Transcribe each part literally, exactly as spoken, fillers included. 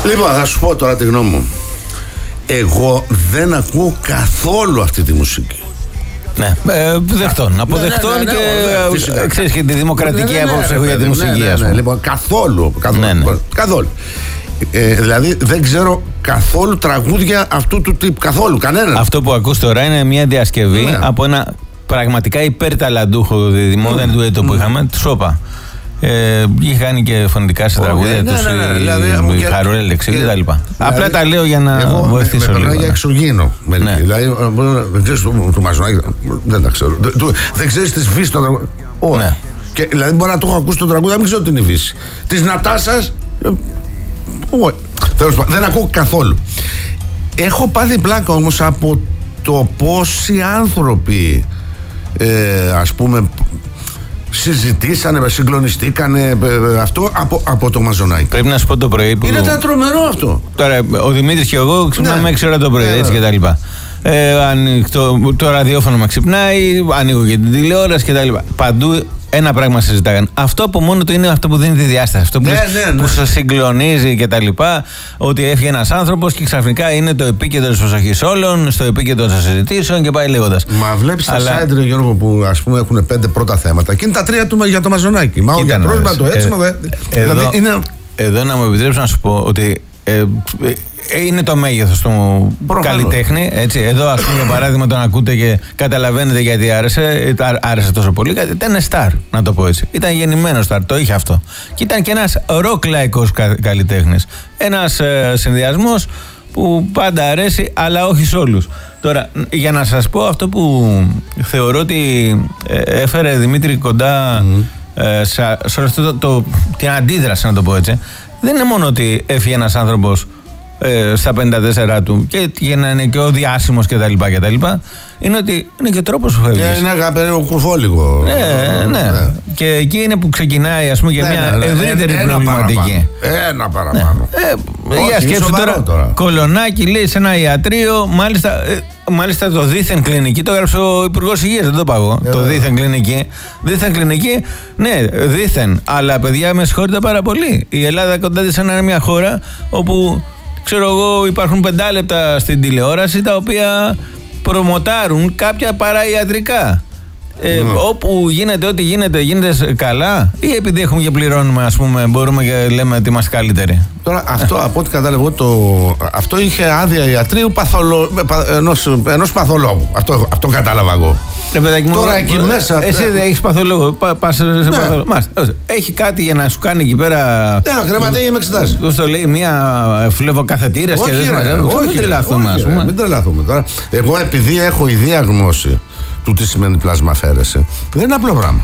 Λοιπόν, θα σου πω τώρα τη γνώμη μου. Εγώ δεν ακούω καθόλου αυτή τη μουσική. Ναι, ε, δεχτών. Αποδεχτών ναι, ναι, ναι, και ναι, ναι, ξέρεις και τη δημοκρατική άποψη έχω για τη μουσική. Ναι, ναι, ναι, λοιπόν, καθόλου. Καθόλου. Ναι, ναι. καθόλου. Ε, δηλαδή δεν ξέρω καθόλου τραγούδια αυτού του τύπου. Καθόλου, κανένα. Αυτό που ακούς τώρα είναι μια διασκευή ναι. από ένα πραγματικά υπερταλαντούχο δημόδεν του έτο που είχαμε, του Σόπα. Ε, είχε κάνει και φωνητικά σε τραγούδια του η Χαρούλα Λεξίλη και τα λοιπά. Απλά τα λέω για να βοηθήσω λίγο. Για εξωγήινο. Δηλαδή, δεν ξέρεις του Μαζονάκη, δεν τα ξέρω. Δεν ξέρεις τη φύση των τραγούδων. Όχι. Δηλαδή, μπορεί να το έχω ακούσει το τραγούδι, δεν ξέρω την η φύση. Τη Νατάσας. Όχι. Δεν ακούω καθόλου. Έχω πάθει πλάκα όμως από το πόσοι άνθρωποι ας πούμε συζητήσανε, συγκλονιστήκανε αυτό από, από το Μαζονάκι. Πρέπει να σου πω το πρωί που... Είναι τρομερό αυτό. Τώρα ο Δημήτρης και εγώ ξυπνάμε έξι ώρα το πρωί, ναι, έτσι και τα λοιπά. Ε, ανοιχτό, το ραδιόφωνο με ξυπνάει, ανοίγω και την τηλεόραση και τα λοιπά. Παντού ένα πράγμα συζητάγαν. Αυτό που μόνο του είναι αυτό που δίνει τη διάσταση. Αυτό που, ναι, ναι, ναι. που σε συγκλονίζει και τα λοιπά. Ότι έφυγε ένας άνθρωπος και ξαφνικά είναι το επίκεντρο της προσοχής όλων, στο επίκεντρο των συζητήσεων και πάει λέγοντας. Μα βλέπεις Αλλά... τα site, Γιώργο, που ας πούμε έχουν πέντε πρώτα θέματα και είναι τα τρία του για το Μαζονάκι. Μα ο γιατρός, μα το έτσιμο. Ε, ε, δηλαδή εδώ, είναι... εδώ να μου επιτρέψω να σου πω ότι. Ε, είναι το μέγεθος του καλλιτέχνη. Έτσι. Εδώ, ας πούμε, για παράδειγμα, τον ακούτε και καταλαβαίνετε γιατί άρεσε. Άρεσε τόσο πολύ. Ήταν στάρ, να το πω έτσι. Ήταν γεννημένο στάρ, το είχε αυτό. Και ήταν και ένας ροκ λαϊκός καλλιτέχνης. Ένας ε, συνδυασμός που πάντα αρέσει, αλλά όχι σε όλους. Τώρα, για να σας πω αυτό που θεωρώ ότι ε, έφερε Δημήτρη κοντά mm. ε, σε, σε αυτό το, το, την αντίδραση, να το πω έτσι. Δεν είναι μόνο ότι έφυγε ένας άνθρωπος ε, στα πενήντα τέσσερα του και για να είναι και ο διάσημος κτλ. Είναι ότι είναι και τρόπος που φεύγεις. Είναι ένα περίεργο κουφόλικο. Ναι, ναι, ναι. Και εκεί είναι που ξεκινάει, ας πούμε, και ναι, μια ναι, ευρύτερη ένα προβληματική. Παραπάνω. Ένα παραπάνω. Ναι. Ε, για σκέψου τώρα, τώρα. Κολονάκι λέει σε ένα ιατρείο, μάλιστα. Ε, Μάλιστα το δίθεν κλινική το έγραψε ο Υπουργός Υγείας, δεν το πάω εγώ. Yeah. Το δίθεν κλινική. Δίθεν κλινική, ναι, δίθεν. Αλλά παιδιά, με συγχωρείτε πάρα πολύ. Η Ελλάδα κοντά σαν να είναι μια χώρα όπου, ξέρω εγώ, υπάρχουν πεντάλεπτα στην τηλεόραση τα οποία προμοτάρουν κάποια παραϊατρικά. Ε, mm. Όπου γίνεται ό,τι γίνεται, γίνεται καλά, ή επειδή έχουμε και πληρώνουμε, ας πούμε, μπορούμε και λέμε ότι είμαστε καλύτεροι. Τώρα αυτό από ό,τι κατάλαβα, το, αυτό είχε άδεια ιατρίου παθολο, ενός, ενός παθολόγου. Αυτό, αυτό κατάλαβα εγώ. Ε, παιδάκι, τώρα εκεί ε, μέσα. Εσύ δεν έχεις παθολόγο. Πα, πας σε ναι. παθολόγο. Μάλιστα. Έχει κάτι για να σου κάνει εκεί πέρα. Ναι, γραμματέα με εξετάσεις. Του το λέει μια φλεβοκαθετήρας και δεν μαζεύει. Μην τρελαθούμε, ας πούμε. Μην τρελαθούμε τώρα. Εγώ επειδή έχω ιδία γνώση του τι σημαίνει πλασμαφέρεση, δεν είναι απλό πράγμα.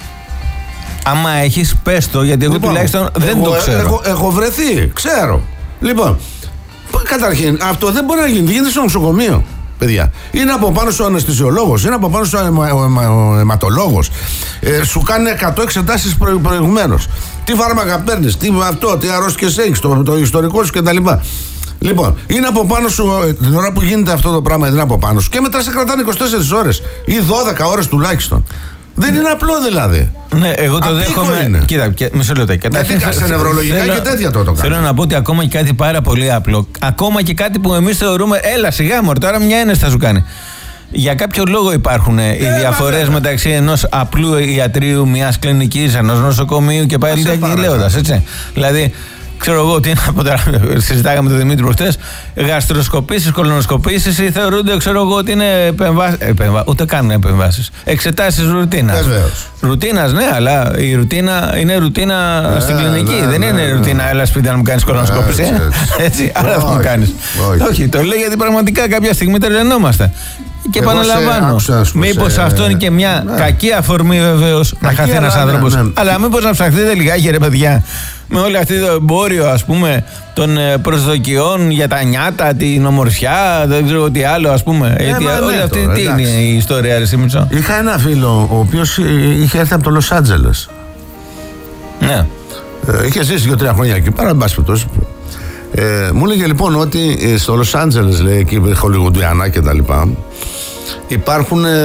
Άμα έχεις, πες το, γιατί εγώ λοιπόν, τουλάχιστον δεν εγώ, το ξέρω. Έχω, έχω βρεθεί, ξέρω. Λοιπόν, καταρχήν, αυτό δεν μπορεί να γίνει. Γίνεται στο νοσοκομείο, παιδιά. Είναι από πάνω σου ο αναισθησιολόγος, είναι από πάνω σου ο αιματολόγος. Ε, σου κάνει εκατό εξετάσεις προ, προηγουμένως. Τι φάρμακα παίρνεις, τι αυτό, τι αρρώστιες έχεις, το, το ιστορικό σου κτλ. Λοιπόν, είναι από πάνω σου την ώρα που γίνεται αυτό το πράγμα, είναι από πάνω σου και μετά σε κρατάνε είκοσι τέσσερις ώρες ή δώδεκα ώρες τουλάχιστον. Δεν είναι απλό δηλαδή. Ναι, εγώ το δέχομαι. Είναι. Κοίτα, μισό λεπτό. Καταρχήν σε νευρολογικά θέλω, και τέτοια το, το κάνω. Θέλω να πω ότι ακόμα και κάτι πάρα πολύ απλό, ακόμα και κάτι που εμείς θεωρούμε, έλα σιγά μωρέ, τώρα μια ένεση θα σου κάνει. Για κάποιο λόγο υπάρχουν ε, οι διαφορές ε, μεταξύ ενός απλού ιατρίου, μιας κλινικής, ενός νοσοκομείου και πάλι λέγοντας, έτσι. Δηλαδή, ξέρω εγώ τι είναι από τα. Συζητάγαμε με τον Δημήτρη προχτές. Γαστροσκοπήσεις, κολονοσκοπήσεις ή θεωρούνται, ξέρω εγώ, ότι είναι επεμβάσεις. Επεμβα... Ούτε καν επεμβάσεις. Εξετάσεις ρουτίνας. Ρουτίνας, ναι, αλλά η ρουτίνα είναι ρουτίνα ναι, στην κλινική. Ναι, δεν ναι, είναι ναι, ρουτίνα, ναι. Έλα σπίτι να μου κάνεις κολονοσκόπηση. Έτσι, έτσι. έτσι άρα θα μου κάνεις. Όχι, το λέει γιατί πραγματικά κάποια στιγμή τρελαινόμαστε. Και επαναλαμβάνω, μήπως σε... αυτό είναι και μια ναι. κακή αφορμή βεβαίως να χαθεί ένας άνθρωπος. Ναι, ναι. Αλλά μήπως να ψαχτείτε λιγάκι, ρε παιδιά, με όλο αυτό το εμπόριο, ας πούμε, των προσδοκιών για τα νιάτα, την ομορφιά, δεν ξέρω τι άλλο, ας πούμε. Ε, Γιατί όλη ναι, αυτή τώρα, τι εντάξει. είναι η ιστορία, ρε Σίμιτσο. Είχα ένα φίλο ο οποίος είχε έρθει από το Λος Άντζελες. Ναι. Ε, είχε ζήσει δύο-τρία χρόνια εκεί, πάρα μπας πετός. Ε, μου έλεγε λοιπόν ότι στο Λος Άντζελες, λέει, εκεί χολιγουντιανά και τα λοιπά, υπάρχουν ε,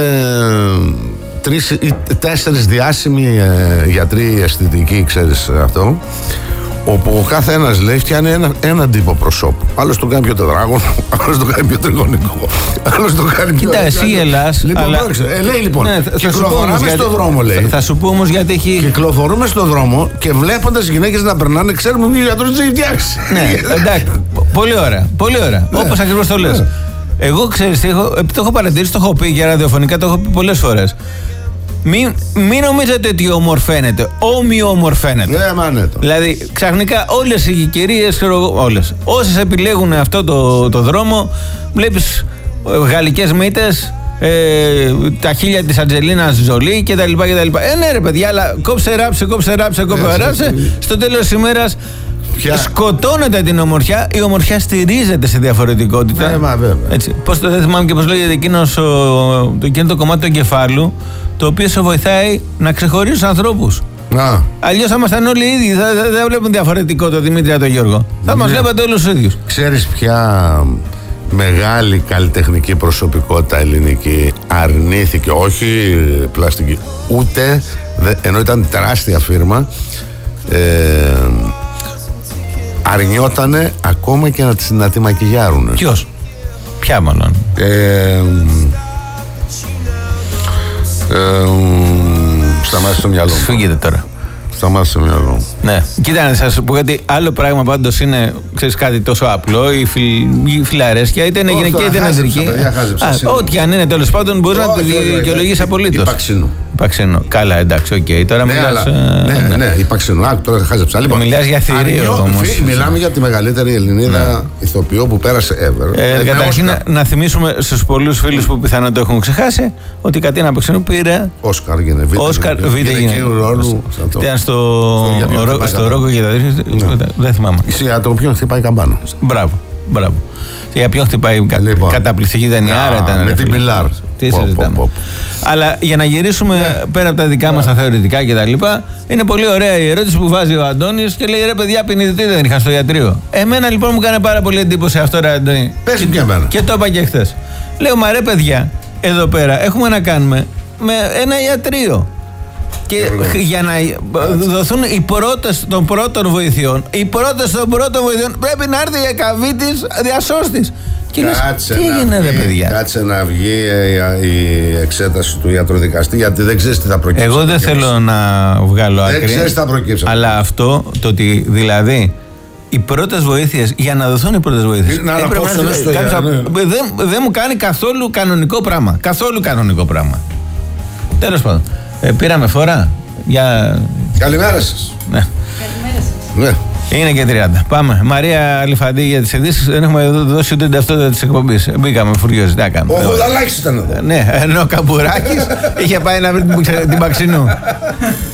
τρεις ή τέσσερις διάσημοι ε, γιατροί αισθητικοί, ξέρεις αυτό, όπου ο κάθε ένας λέει φτιάχνει ένα, έναν τύπο προσώπου. Άλλος το κάνει πιο τετράγωνο, άλλος το κάνει πιο τριγωνικό, άλλος το κάνει πιο. Κοίτα, εσύ γελάς. Λοιπόν, αλλά... ε, λέει λοιπόν, ναι, κυκλοφοράμε στον δρόμο, λέει. Θα, θα σου πω όμως γιατί έχει. Κυκλοφορούμε στον δρόμο και βλέποντας γυναίκες να περνάνε, ξέρουμε ποιο γιατρός τους έχει φτιάξει. Ναι, εντάξει. Πολύ ωραία. Πολύ ωραία. Ναι. Όπως ακριβώς το λες. Ναι. Εγώ ξέρεις, έχω, το έχω παρατηρήσει, το έχω πει και ραδιοφωνικά, το έχω πει πολλές φορές. Μην, μην νομίζετε ότι ομορφαίνεται. Ομοιομορφαίνεται. Ναι, μάνετο. Δηλαδή, ξαφνικά όλες οι κυρίες, όλες, όσες επιλέγουν αυτό το, το δρόμο, βλέπεις γαλλικές μύτες, ε, τα χείλια της Αντζελίνας Ζολί κτλ. Ε, ναι, ρε παιδιά, αλλά κόψε ράψε, κόψε ράψε, κόψε ράψε. Στο τέλος της ημέρας. Ποια? Σκοτώνεται την ομορφιά, η ομορφιά στηρίζεται σε διαφορετικότητα. Ναι, μα βέβαια. Έτσι. Πώς το δεν θυμάμαι και πώς λέγεται εκείνος, το, εκείνο το κομμάτι του εγκεφάλου, το οποίο σε βοηθάει να ξεχωρίσει τους ανθρώπους. Αλλιώς θα ήμασταν όλοι οι ίδιοι, δεν θα, θα βλέπουν διαφορετικό το Δημήτρη τον Γιώργο. Ναι. Θα μας βλέπατε όλους τους ίδιους. Ξέρεις ποια μεγάλη καλλιτεχνική προσωπικότητα ελληνική αρνήθηκε, όχι πλαστική, ούτε, ενώ ήταν τεράστια φίρμα, ε, αρνιότανε ακόμα και να, να τη μακιγιάρουνε. Ποιος? Ποια μάλλον? Ε, ε, ε, σταμάτησε το μυαλό μου. Σφίγγεται τώρα. Σταμάτησε το μυαλό μου. Ναι. Κοίτα να σας πω κάτι άλλο πράγμα πάντως είναι, ξέρεις, κάτι τόσο απλό, η, φιλ, η φιλαρέσκεια, είτε είναι γυναικεία είτε είναι ανδρική. Ό,τι αν είναι τέλος πάντων μπορεί να το δικαιολογήσει απολύτως. Υπαξινού. Υπαξινού. Καλά, εντάξει, οκ. Okay. Τώρα ναι, μιλάς. Αλλά, ναι, ναι, ναι, υπαξινού. Άκου, τώρα χάζεψα. Λοιπόν, μιλάς για θηρίο όμως. Μιλάμε για τη μεγαλύτερη Ελληνίδα ναι. ηθοποιό που πέρασε ever. Ε, Καταρχήν να, να θυμίσουμε στους πολλούς φίλους που πιθανόν το έχουν ξεχάσει ότι η Κατίνα Παξινού πήρε. Όσκαρ γίνεται. Όσκαρ β' γίνεται. Ήταν στο Ρόκο και τα τέτοια. Δεν θυμάμαι. Για το ποιον χτυπάει καμπάνα. Μπράβο. Μπράβο. Για ποιον χτυπάει λοιπόν. Καταπληκτική ταινιάρα ήταν. Με την Πιλάρ. Τι συζητάμε. Αλλά για να γυρίσουμε yeah. πέρα από τα δικά μας τα θεωρητικά κτλ., είναι πολύ ωραία η ερώτηση που βάζει ο Αντώνης και λέει: ρε παιδιά, ποινιδητή δεν είχα στο ιατρείο. Εμένα λοιπόν μου κάνει πάρα πολύ εντύπωση αυτό, ρε Αντώνη. Πες και, και, και το είπα και χθες. Λέω: μα ρε παιδιά, εδώ πέρα έχουμε να κάνουμε με ένα ιατρείο. Και για να δοθούν οι πρώτες των πρώτων βοηθειών, οι πρώτες των πρώτων βοηθειών πρέπει να έρθει η εκαβήτης διασώστης. Κάτσε, τι έγινε, ρε παιδιά. Κάτσε να βγει η εξέταση του ιατροδικαστή, γιατί δεν ξέρεις τι θα προκύψει. Εγώ δεν θέλω να βγάλω άκρη. Δεν ξέρεις τι θα προκύψει. Αλλά αυτό το ότι δηλαδή οι πρώτες βοήθειες, για να δοθούν οι πρώτες βοήθειες, δεν μου κάνει καθόλου κανονικό πράγμα. Καθόλου κανονικό πράγμα. Τέλος πάντων. Ε, πήραμε φορά για... Καλημέρα σας. Ναι. Καλημέρα σας. Ναι. Είναι και τριάντα. Πάμε. Μαρία Αλιφαντή για τις ειδήσεις. Δεν έχουμε δώσει ούτε την ταυτότητα της εκπομπής. Μπήκαμε φουριόζοι. Τι κάνουμε. Ο Βουδαλάκης ήταν εδώ. Ναι, ενώ ο Καμπουράκης είχε πάει να βρει την Παξινού.